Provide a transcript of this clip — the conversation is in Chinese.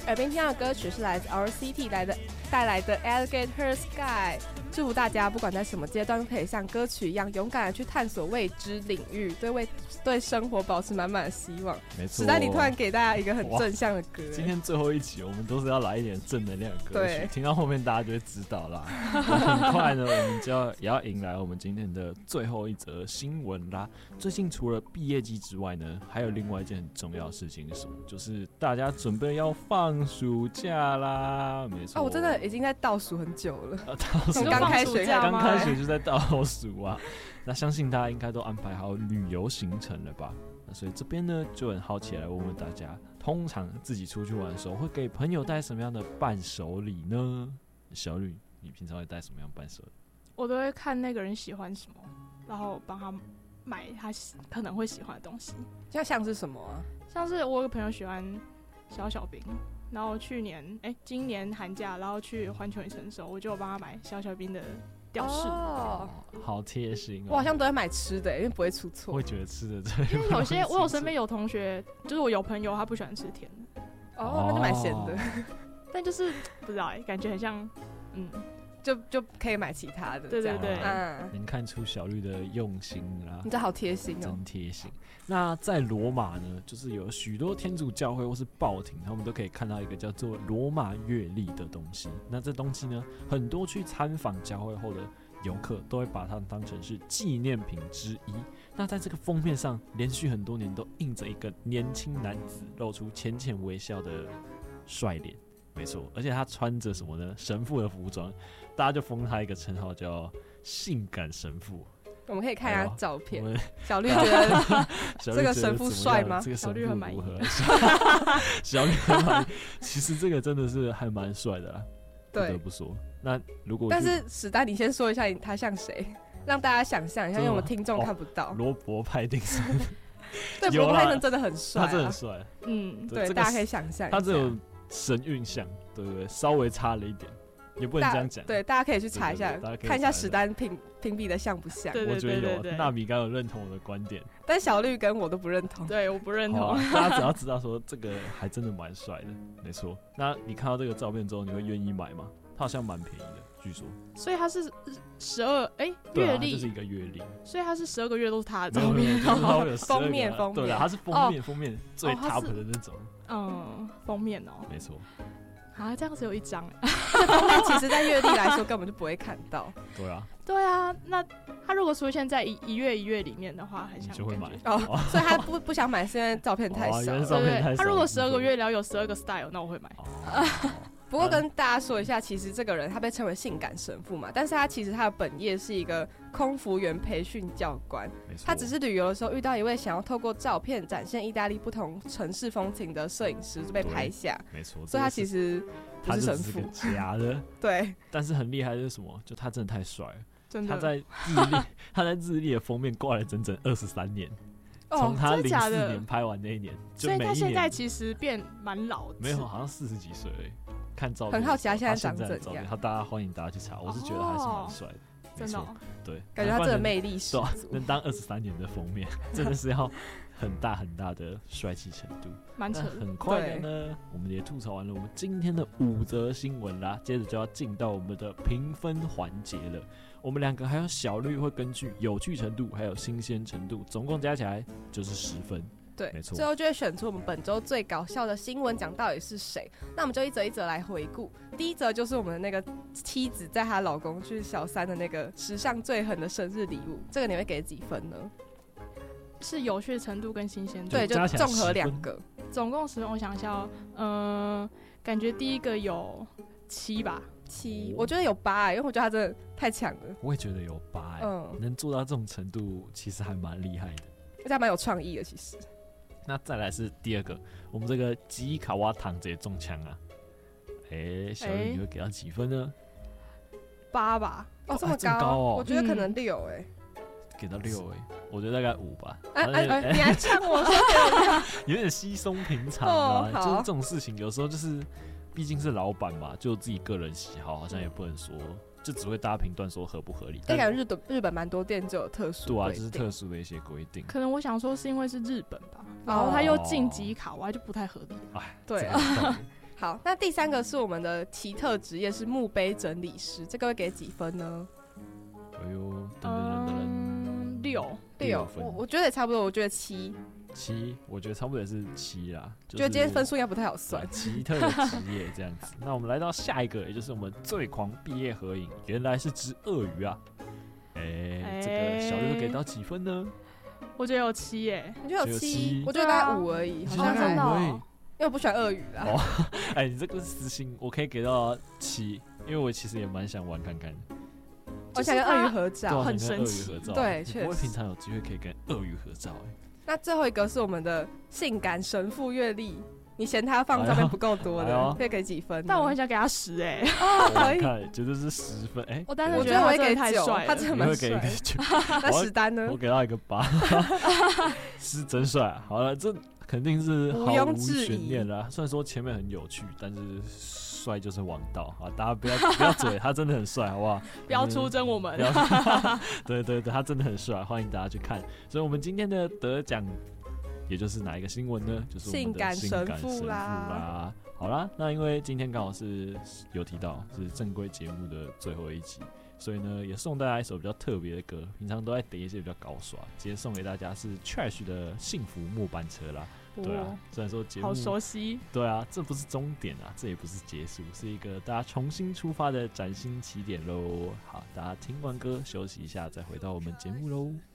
耳边听到的歌曲是来自 RCT 带来的 Alligator Sky。祝福大家不管在什么阶段都可以像歌曲一样勇敢的去探索未知领域，对生活保持满满的希望。 没错， 史丹你突然给大家一个很正向的歌。 今天最后一集我们都是要来一点正能量的歌曲，听到后面大家就会知道啦。很快呢，我们也要迎来我们今天的最后一则新闻啦。最近除了毕业季之外呢，还有另外一件很重要的事情是什么？就是大家准备要放暑假啦。没错， 我真的已经在倒数很久了。 从刚开学就在倒数啊。那相信大家应该都安排好旅游行程了吧？那所以这边呢就很好奇来问问大家，通常自己出去玩的时候会给朋友带什么样的伴手礼呢？小吕，你平常会带什么样的伴手礼？ 我都会看那个人喜欢什么，然后帮他买他可能会喜欢的东西。 像是什么啊？ 像是我有个朋友喜欢小冰，然后今年寒假，然后去环球影城的时候，我就帮他买小冰的吊饰。 好贴心哦！ 我好像都会买吃的，因为不会出错。 我会觉得吃的最， 因为我有身边有同学，就是我有朋友他不喜欢吃甜的， 那就买咸的。 但就是不知道感觉很像， 就可以买其他的。 对对对， 能看出小绿的用心啦。 你这好贴心哦， 真贴心。那在罗马呢，就是有许多天主教会或是报亭，他们都可以看到一个叫做罗马月历的东西。那这东西呢，很多去参访教会后的游客都会把它当成是纪念品之一。那在这个封面上，连续很多年都印着一个年轻男子露出浅浅微笑的帅脸。没错，而且他穿着什么呢？神父的服装，大家就封他一个称号叫性感神父。 我们可以看一下照片。小绿觉得这个神父帅吗？ 这个神父如何？ 小绿很满意。其实这个真的是还蛮帅的啦，不得不说。那如果但是史丹，你先说一下他像谁，让大家想象一下，因为我们听众看不到。 罗伯·派丁森。 对，罗伯·派丁森真的很帅， 他真的很帅。 对，大家可以想象一下。 他这种神韵像，对不对？稍微差了一点，也不能这样讲。 对，大家可以去查一下，看一下史丹评比的像不像。 对我觉得有。纳米刚有认同我的观点， 但小绿跟我都不认同。 对，我不认同。 大家只要知道说这个还真的蛮帅的，没错。那你看到这个照片之后，你会愿意买吗？它好像蛮便宜的，据说。 所以它是月历， 这是一个月历。 所以它是12个月都是他的照片。 封面。 对了，它是封面最 top 的那种。 封面哦， 没错。 这样只有一张。 封面其实在月历来说根本就不会看到。 对啊，那他如果出现在一月里面的话，很想就会买所以他不想买是因为照片太少。 对，他如果12个月然后有12个 style， 那我会买。 不过跟大家说一下，其实这个人他被称为性感神父嘛，但是他其实他的本业是一个空服员培训教官。他只是旅游的时候遇到一位想要透过照片展现意大利不同城市风情的摄影师，就被拍下。 没错， 所以他其实不是神父， 他是假的。 对， 但是很厉害的是什么？就他真的太帅了。 真的， 他在日历的封面挂了整整23年。从他04年拍完那一年，就每一年。 所以他现在其实变蛮老的。 没有，好像40几岁而已。看照片， 很好奇他现在长怎样。 欢迎大家去查，我是觉得还是蛮帅的。 真的。 对， 感觉他真的魅力十足。 能当23年的封面，真的是要很大很大的帅气程度。 蛮扯的。 很快的呢，我们也吐槽完了我们今天的5则新闻啦，接着就要进到我们的评分环节了。我们2个还有小绿会根据有趣程度还有新鲜程度，总共加起来就是10分。 对， 没错。 最后就会选出我们本周最搞笑的新闻，讲到底是谁。那我们就一则一则来回顾。第一则就是我们的那个妻子在她老公去小三的那个史上最狠的生日礼物，这个你会给几分呢？ 是有趣程度跟新鲜度。 对，就综合2个， 总共10分。我想一下感觉第一个有7吧。 7，我觉得有8，因为我觉得他真的太强了。 我也觉得有8，能做到这种程度，其实还蛮厉害的， 而且还蛮有创意的。其实， 那再来是第2个，我们这个吉卡瓦糖直接中枪啊！小雨你会给他几分呢 ？8吧。 这么高哦！我觉得可能6 给到6我觉得大概5吧。 你还呛我说有点稀松平常啊，就是这种事情有时候就是。毕竟是老板嘛，就自己个人喜好，好像也不能说，就只会大家评断说合不合理。 但感觉日本蛮多店就有特殊规定。 对啊，就是特殊的一些规定。 可能我想说是因为是日本吧，然后他又晋级卡哇，就不太合理。 对， 好，那第3个是我们的奇特职业是墓碑整理师，这个会给几分呢？ 哎呦，噔 6 分， 我觉得也差不多，我觉得7， 我觉得差不多也是7啦。 觉得今天分数应该不太好算。 奇特的职业这样子。那我们来到下一个，也就是我们最狂毕业合影，原来是只鳄鱼啊！这个小六给到几分呢？ 我觉得有7耶。 你觉得有7？我觉得大概5而已，好像真的因为我不喜欢鳄鱼啦。 你这个私心我可以给到7，因为我其实也蛮想玩看看的。 我想跟鳄鱼合照， 很神奇。 对，确实。 不会平常有机会可以跟鳄鱼合照那最后一个是我们的性感神父阅历，你嫌他放照片不够多的，可以给几分？ 但我很想给他10 可以， 绝对是10分我觉得我会给 9， 他真的蛮帅的。那史丹呢？ 我给到一个8，是真帅。好了，这肯定是毫无悬念啦。虽然说前面很有趣，但是帅就是王道啊！大家不要嘴，他真的很帅，好不好？ 不要出征我们。 对，他真的很帅，欢迎大家去看。所以我们今天的得奖，也就是哪一个新闻呢？就是我们的性感神父啦。好啦，那因为今天刚好是有提到是正规节目的最后一集，所以呢也送大家一首比较特别的歌。平常都在点一些比较高刷，今天送给大家是 Trash 的《幸福末班车》啦。对啊，虽然说节目好熟悉， 对啊，这不是终点啊，这也不是结束，是一个大家重新出发的崭新起点喽。好，大家听完歌休息一下，再回到我们节目喽。